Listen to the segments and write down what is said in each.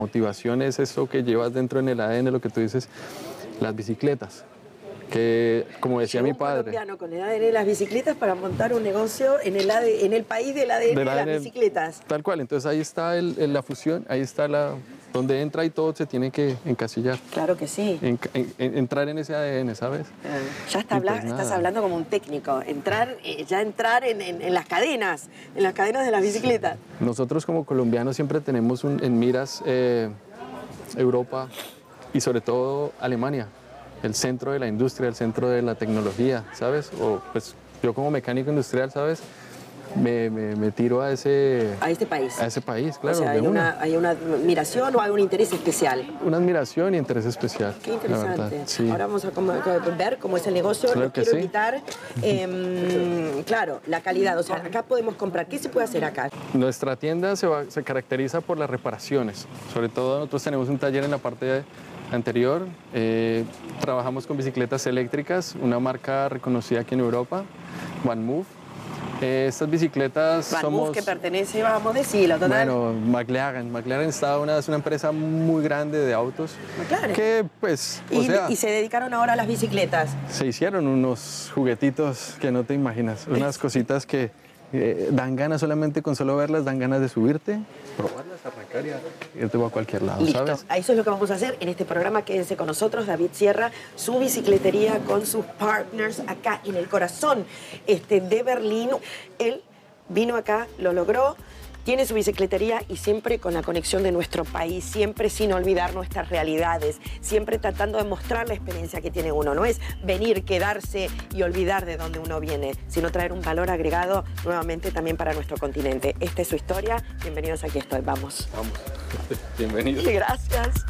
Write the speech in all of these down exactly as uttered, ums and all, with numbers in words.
Motivación es eso que llevas dentro en el A D N, lo que tú dices, las bicicletas. Que, como decía mi padre... Un colombiano con el A D N de las bicicletas para montar un negocio en el, A D, en el país del A D N de las bicicletas. Tal cual, entonces ahí está el, el, la fusión, ahí está la... donde entra y todo se tiene que encasillar. Claro que sí. En, en, en, entrar en ese A D N, ¿sabes? Ya está habla, pues estás hablando como un técnico, entrar, eh, ya entrar en, en, en las cadenas, en las cadenas de las bicicletas. Nosotros como colombianos siempre tenemos un, en miras eh, Europa y sobre todo Alemania, el centro de la industria, el centro de la tecnología, ¿sabes? O pues yo como mecánico industrial, ¿sabes? Me, me, me tiro a ese... A este país. A ese país, claro. O sea, hay, una, ¿hay una admiración o hay un interés especial? Una admiración y interés especial. Qué interesante. Sí. Ahora vamos a como, ver cómo es el negocio. Claro Lo que quiero sí. invitar. Eh, claro, la calidad. O sea, acá podemos comprar. ¿Qué se puede hacer acá? Nuestra tienda se, va, se caracteriza por las reparaciones. Sobre todo nosotros tenemos un taller en la parte de, anterior. Eh, trabajamos con bicicletas eléctricas, una marca reconocida aquí en Europa, OneMove. Eh, estas bicicletas Van somos... Move, que pertenece, vamos a decirlo, total. Bueno, McLaren. McLaren está una, es una empresa muy grande de autos. McLaren. Que, pues, y, o sea... Y se dedicaron ahora a las bicicletas. Se hicieron unos juguetitos que no te imaginas. Unas cositas que eh, dan ganas solamente con solo verlas, dan ganas de subirte, probarlas, arrancar y irte a cualquier lado, Listo. ¿sabes? Eso es lo que vamos a hacer en este programa. Quédense con nosotros, David Sierra, su bicicletería con sus partners acá en el corazón este, de Berlín. Él vino acá, lo logró, tiene su bicicletería y siempre con la conexión de nuestro país, siempre sin olvidar nuestras realidades, siempre tratando de mostrar la experiencia que tiene uno. No es venir, quedarse y olvidar de dónde uno viene, sino traer un valor agregado nuevamente también para nuestro continente. Esta es su historia. Bienvenidos, aquí estoy. Vamos. Vamos. Bienvenidos. Gracias.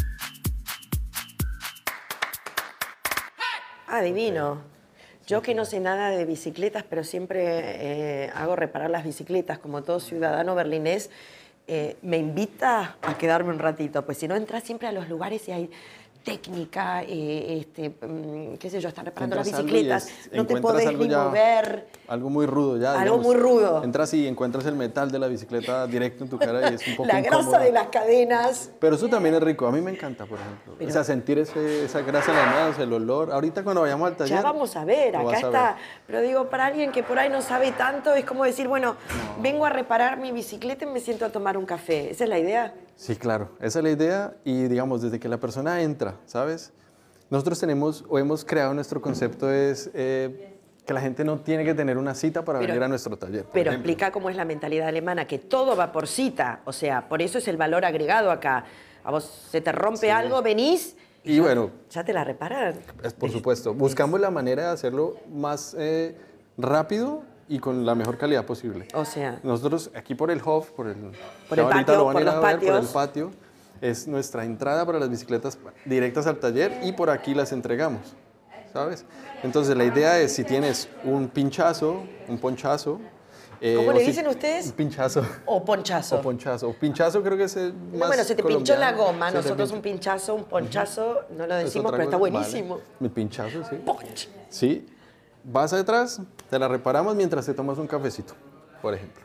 Ah, divino. Yo que no sé nada de bicicletas, pero siempre eh, hago reparar las bicicletas, como todo ciudadano berlinés, eh, me invita a quedarme un ratito, pues si no entras siempre a los lugares y hay técnica, eh, este, qué sé yo, están reparando las bicicletas, es, no te podés ni ya, mover. Algo muy rudo ya. Algo digamos, muy rudo. Entras y encuentras el metal de la bicicleta directo en tu cara y es un poco La grasa incómodo. de las cadenas. Pero eso también es rico, a mí me encanta, por ejemplo. Pero, o sea, sentir ese, esa grasa en las manos, el olor. Ahorita cuando vayamos al taller... Ya vamos a ver, acá está. Ver. Pero digo, para alguien que por ahí no sabe tanto, es como decir, bueno, no. vengo a reparar mi bicicleta y me siento a tomar un café. ¿Esa es la idea? Sí, claro, esa es la idea y digamos, desde que la persona entra, ¿sabes? Nosotros tenemos o hemos creado nuestro concepto es eh, que la gente no tiene que tener una cita para pero, venir a nuestro taller. Pero ejemplo. Explica cómo es la mentalidad alemana, que todo va por cita, o sea, por eso es el valor agregado acá. A vos se te rompe sí. algo, venís y, y ya, bueno, ya te la reparan. Es, por supuesto, buscamos la manera de hacerlo más eh, rápido y con la mejor calidad posible. O sea, nosotros aquí por el Hof, por el, por el patio, lo van por a ir los a ver, patios. por el patio, es nuestra entrada para las bicicletas directas al taller y por aquí las entregamos, ¿sabes? Entonces la idea es si tienes un pinchazo, un ponchazo. Eh, ¿Cómo le dicen si, ustedes? Un pinchazo. O ponchazo. O ponchazo. O pinchazo creo que es el más no, bueno, se te colombiano. pinchó la goma. Se Nosotros un pinchazo, un ponchazo, uh-huh. no lo decimos, pero está buenísimo. Vale. Mi pinchazo, sí. Ponch. Sí. Vas detrás, te la reparamos mientras te tomas un cafecito, por ejemplo.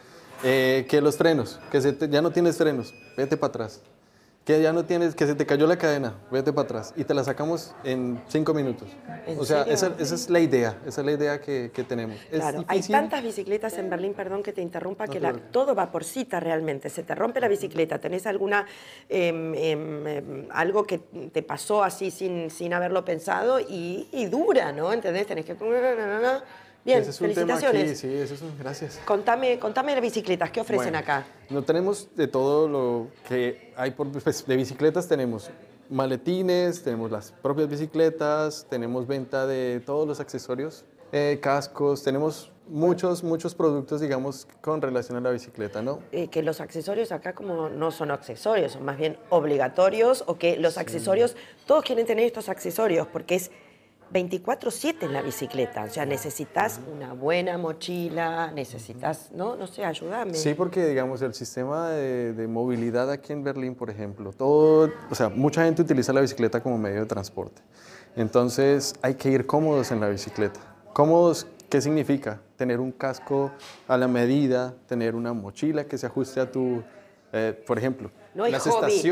Eh, que los frenos, que se te, ya no tienes frenos, vete para atrás. Que ya no tienes, que se te cayó la cadena, vete para atrás. Y te la sacamos en cinco minutos. O sea, esa, esa es la idea, esa es la idea que, que tenemos. Claro, es hay tantas bicicletas en Berlín, perdón que te interrumpa, no, que la, todo va por cita realmente. Se te rompe la bicicleta, tenés alguna, eh, eh, algo que te pasó así sin, sin haberlo pensado y, y dura, ¿no? ¿Entendés? Tenés que... Bien, ese es un felicitaciones. Tema aquí, sí, eso es un, gracias. Contame, contame las bicicletas, ¿qué ofrecen bueno, acá? No tenemos de todo lo que hay por, pues, de bicicletas, tenemos maletines, tenemos las propias bicicletas, tenemos venta de todos los accesorios, eh, cascos, tenemos muchos, muchos productos, digamos, con relación a la bicicleta, ¿no? Eh, que los accesorios acá como no son accesorios, son más bien obligatorios, o que los sí. accesorios, todos quieren tener estos accesorios porque es veinticuatro siete en la bicicleta, o sea, necesitas una buena mochila, necesitas, ¿no? No sé, ayúdame. Sí, porque, digamos, el sistema de, de movilidad aquí en Berlín, por ejemplo, todo, o sea, mucha gente utiliza la bicicleta como medio de transporte. Entonces, hay que ir cómodos en la bicicleta. ¿Cómodos qué significa? Tener un casco a la medida, tener una mochila que se ajuste a tu, eh, por ejemplo, no es las hobby. estaciones.